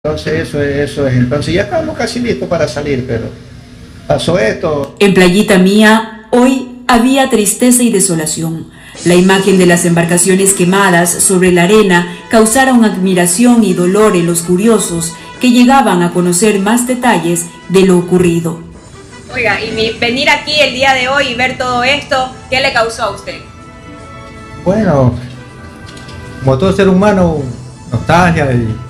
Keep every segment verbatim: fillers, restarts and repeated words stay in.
Entonces eso es, eso es. Entonces ya estábamos casi listos para salir, pero pasó esto. En Playita Mía, hoy había tristeza y desolación. La imagen de las embarcaciones quemadas sobre la arena causaron admiración y dolor en los curiosos que llegaban a conocer más detalles de lo ocurrido. Oiga, y mi, venir aquí el día de hoy y ver todo esto, ¿qué le causó a usted? Bueno, como todo ser humano, nostalgia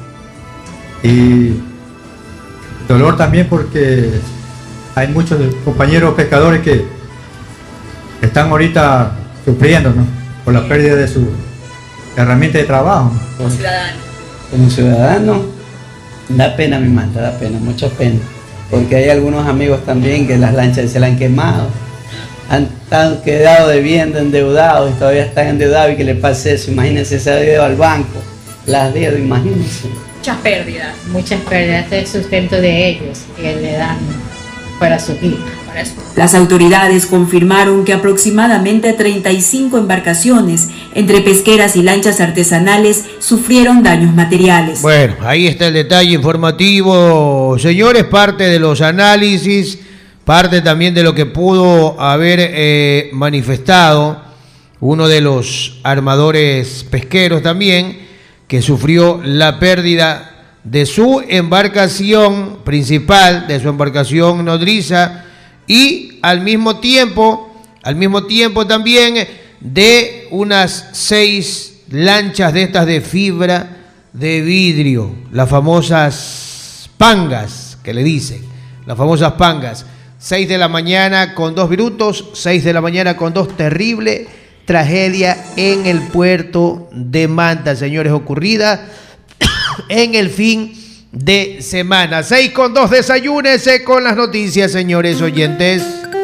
y, y dolor también, porque hay muchos compañeros pescadores que están ahorita sufriendo, ¿no?, por la pérdida de su herramienta de trabajo. Como ciudadano. Como ciudadano, da pena, mi manta, da pena, mucha pena. Porque hay algunos amigos también que las lanchas se la han quemado, han, han quedado debiendo, endeudados y todavía están endeudados, y que le pase eso. Imagínense, se ha debido al banco, las deudas, imagínense. Muchas pérdidas. Muchas pérdidas del sustento de ellos que le dan para su vida. Las autoridades confirmaron que aproximadamente treinta y cinco embarcaciones, entre pesqueras y lanchas artesanales, sufrieron daños materiales. Bueno, ahí está el detalle informativo, señores, parte de los análisis, parte también de lo que pudo haber eh, manifestado uno de los armadores pesqueros también, que sufrió la pérdida de su embarcación principal, de su embarcación nodriza, y al mismo tiempo, al mismo tiempo también de unas seis lanchas de estas de fibra de vidrio, las famosas pangas que le dicen, las famosas pangas. Seis de la mañana con dos minutos, seis de la mañana con dos, terrible tragedia en el puerto de Manta, señores, ocurrida en el fin de semana. Seis con dos, desayúnese con las noticias, señores oyentes.